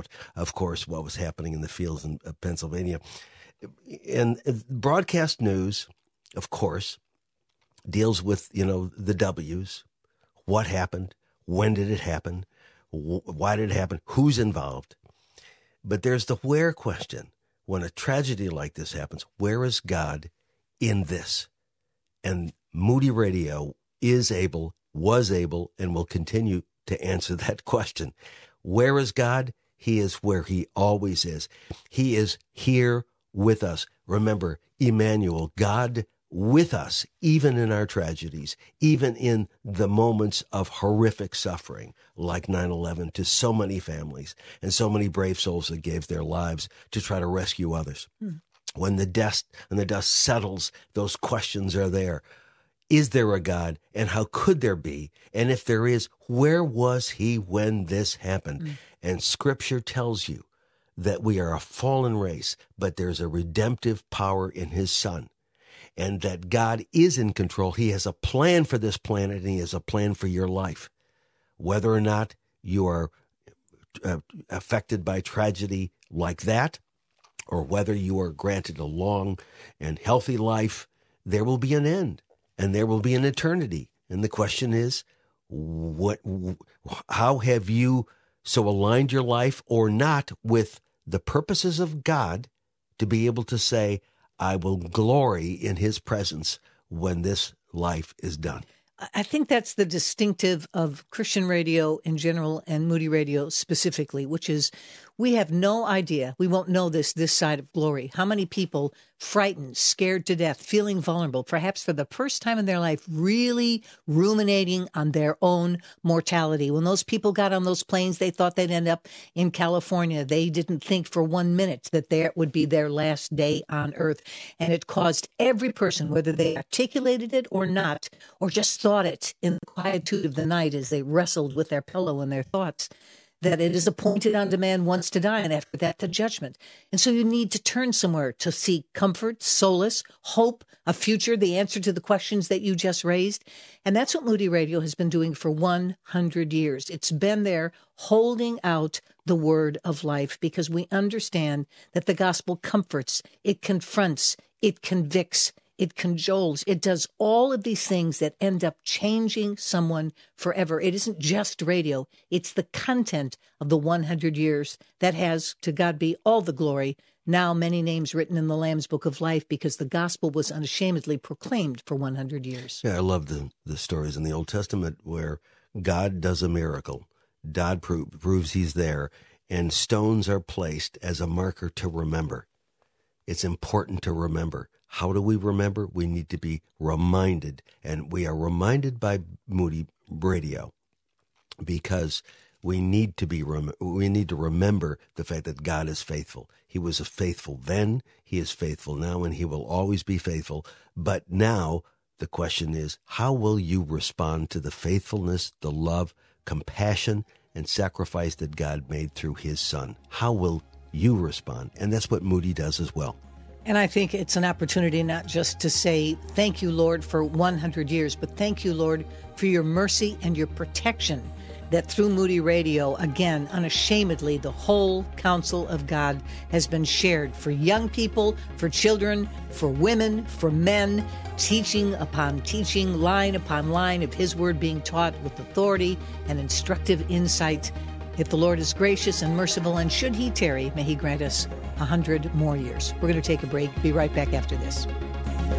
about, of course, what was happening in the fields in Pennsylvania. And broadcast news, of course, deals with, the W's. What happened? When did it happen? Why did it happen? Who's involved? But there's the where question. When a tragedy like this happens, where is God in this? And Moody Radio is able, was able, and will continue to answer that question. Where is God? He is where he always is. He is here with us. Remember, Emmanuel, God with us, even in our tragedies, even in the moments of horrific suffering, like 9/11, to so many families and so many brave souls that gave their lives to try to rescue others. When the dust settles, those questions are there. Is there a God, and how could there be? And if there is, where was he when this happened? And Scripture tells you that we are a fallen race, but there's a redemptive power in his Son, and that God is in control. He has a plan for this planet, and he has a plan for your life. Whether or not you are affected by tragedy like that, or whether you are granted a long and healthy life, there will be an end, and there will be an eternity. And the question is, how have you so aligned your life or not with the purposes of God to be able to say, I will glory in his presence when this life is done? I think that's the distinctive of Christian radio in general and Moody Radio specifically, which is we have no idea, we won't know this side of glory, how many people frightened, scared to death, feeling vulnerable, perhaps for the first time in their life, really ruminating on their own mortality. When those people got on those planes, they thought they'd end up in California. They didn't think for 1 minute that there would be their last day on earth. And it caused every person, whether they articulated it or not, or just thought it in the quietude of the night as they wrestled with their pillow and their thoughts, that it is appointed unto man once to die, and after that to judgment. And so you need to turn somewhere to seek comfort, solace, hope, a future, the answer to the questions that you just raised. And that's what Moody Radio has been doing for 100 years. It's been there holding out the word of life, because we understand that the gospel comforts, it confronts, it convicts, it cajoles. It does all of these things that end up changing someone forever. It isn't just radio. It's the content of the 100 years that has, to God be all the glory, now many names written in the Lamb's Book of Life, because the gospel was unashamedly proclaimed for 100 years. Yeah, I love the stories in the Old Testament where God does a miracle. God proves he's there, and stones are placed as a marker to remember. It's important to remember. How do we remember? We need to be reminded, and we are reminded by Moody Radio because we need to remember the fact that God is faithful. He was faithful then, he is faithful now, and he will always be faithful. But now the question is, how will you respond to the faithfulness, the love, compassion, and sacrifice that God made through his Son? How will you respond? And that's what Moody does as well. And I think it's an opportunity not just to say, thank you, Lord, for 100 years, but thank you, Lord, for your mercy and your protection, that through Moody Radio, again, unashamedly, the whole counsel of God has been shared for young people, for children, for women, for men, teaching upon teaching, line upon line of his word being taught with authority and instructive insight. If the Lord is gracious and merciful, and should he tarry, may he grant us 100 more years. We're going to take a break. Be right back after this.